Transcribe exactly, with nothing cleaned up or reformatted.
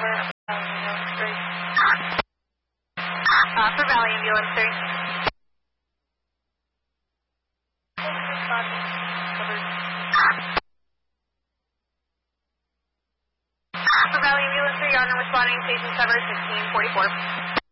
Uh, for Valley Ambulance three. For Valley Ambulance three, Yarden responding, station cover sixteen forty-four.